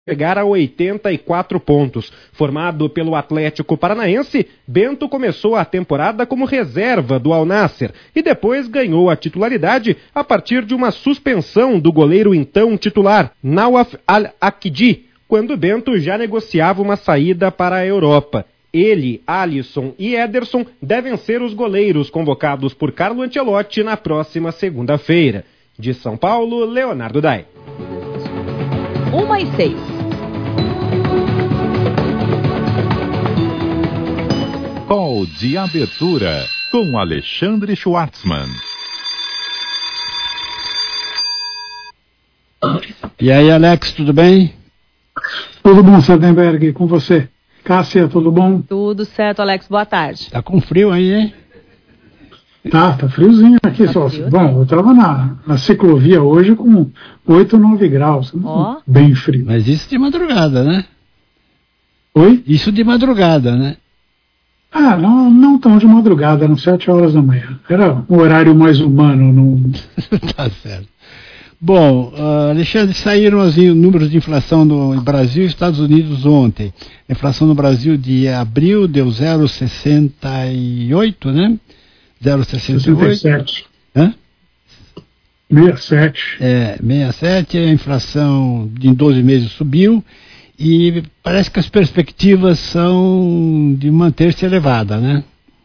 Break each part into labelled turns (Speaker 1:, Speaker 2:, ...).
Speaker 1: chegar a 84 pontos. Formado pelo Atlético Paranaense, Bento começou a temporada como reserva do Al Nassr e depois ganhou a titularidade a partir de uma suspensão do goleiro então titular, Nawaf Al-Akidi, quando Bento já negociava uma saída para a Europa. Ele, Alisson e Ederson devem ser os goleiros convocados por Carlo Ancelotti na próxima segunda-feira. De São Paulo, Leonardo Dai.
Speaker 2: 1:06.
Speaker 3: Call de abertura com Alexandre Schwartzman.
Speaker 4: E aí, Alex, tudo bem?
Speaker 5: Tudo bom, Sardenberg, com você? Cássia, tudo bom?
Speaker 2: Tudo certo, Alex, boa tarde.
Speaker 4: Tá com frio aí, hein?
Speaker 5: Tá friozinho aqui,
Speaker 2: tá
Speaker 5: só.
Speaker 2: Frio,
Speaker 5: bom, eu tava na ciclovia hoje com 8, 9 graus. Bem frio.
Speaker 4: Mas isso de madrugada, né?
Speaker 5: Oi?
Speaker 4: Isso de madrugada, né?
Speaker 5: Ah, não tão de madrugada, eram 7 horas da manhã. Era um horário mais humano. Não...
Speaker 4: Tá certo. Bom, Alexandre, saíram os números de inflação no Brasil e Estados Unidos ontem. A inflação no Brasil de abril deu 0,68, né?
Speaker 5: 0,68.
Speaker 4: Hã?
Speaker 5: 67.
Speaker 4: 67, a inflação em 12 meses subiu e parece que as perspectivas são de manter-se elevada, né?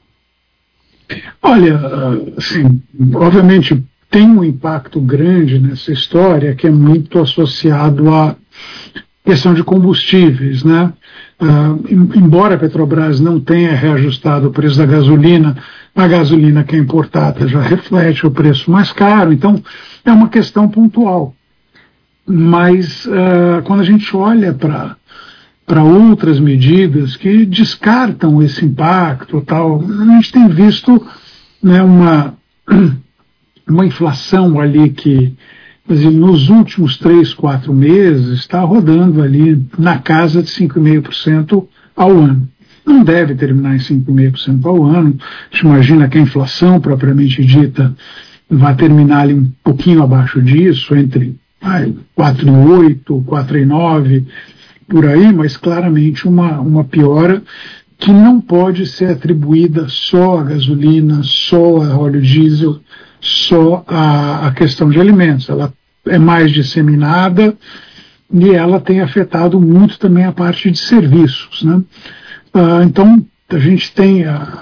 Speaker 5: Olha, assim, obviamente tem um impacto grande nessa história que é muito associado à questão de combustíveis, né? Embora a Petrobras não tenha reajustado o preço da gasolina, a gasolina que é importada já reflete o preço mais caro, então é uma questão pontual. Mas quando a gente olha para outras medidas que descartam esse impacto, tal, a gente tem visto, né, uma inflação ali que, nos últimos 3, 4 meses, está rodando ali na casa de 5,5% ao ano. Não deve terminar em 5,5% ao ano. A gente imagina que a inflação propriamente dita vai terminar ali um pouquinho abaixo disso, entre 4,8%, 4,9%, por aí, mas claramente uma piora que não pode ser atribuída só à gasolina, só a óleo diesel, só a questão de alimentos. Ela é mais disseminada e ela tem afetado muito também a parte de serviços, né? Então, a gente tem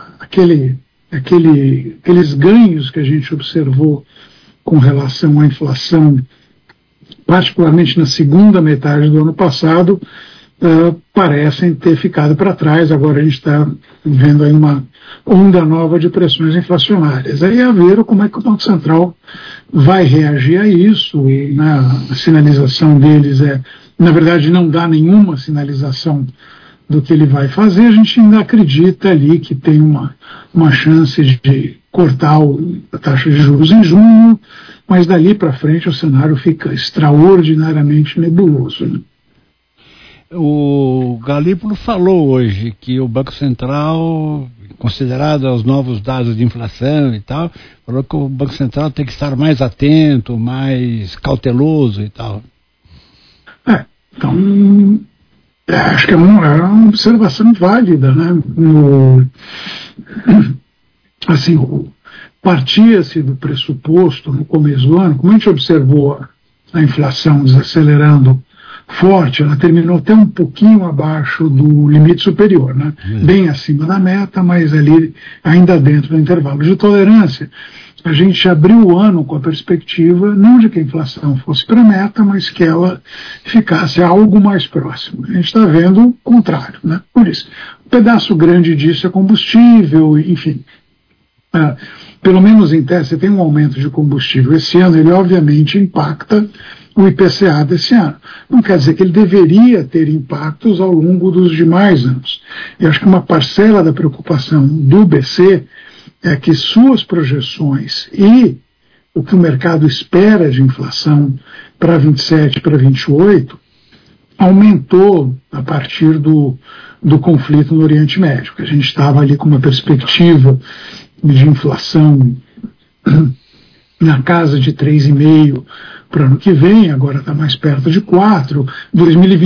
Speaker 5: aqueles ganhos que a gente observou com relação à inflação, particularmente na segunda metade do ano passado, parecem ter ficado para trás. Agora a gente está vendo aí uma onda nova de pressões inflacionárias. Aí a ver como é que o Banco Central vai reagir a isso, e a sinalização deles na verdade, não dá nenhuma sinalização do que ele vai fazer. A gente ainda acredita ali que tem uma chance de cortar a taxa de juros em junho, mas dali para frente o cenário fica extraordinariamente nebuloso, né?
Speaker 4: O Galípolo falou hoje que o Banco Central, considerado os novos dados de inflação e tal, falou que o Banco Central tem que estar mais atento, mais cauteloso e tal.
Speaker 5: Então, acho que é uma observação válida, né? Assim, partia-se do pressuposto no começo do ano, como a gente observou a inflação desacelerando forte, ela terminou até um pouquinho abaixo do limite superior, né? Bem acima da meta, mas ali ainda dentro do intervalo de tolerância. A gente abriu o ano com a perspectiva não de que a inflação fosse para a meta, mas que ela ficasse algo mais próximo. A gente está vendo o contrário, né? Por isso, um pedaço grande disso é combustível, enfim. Pelo menos em tese, você tem um aumento de combustível esse ano, ele obviamente impacta o IPCA desse ano. Não quer dizer que ele deveria ter impactos ao longo dos demais anos. E acho que uma parcela da preocupação do BC é que suas projeções e o que o mercado espera de inflação para 27, para 28, aumentou a partir do conflito no Oriente Médio, que a gente estava ali com uma perspectiva de inflação na casa de 3,5% para o ano que vem, agora está mais perto de 4%. 2020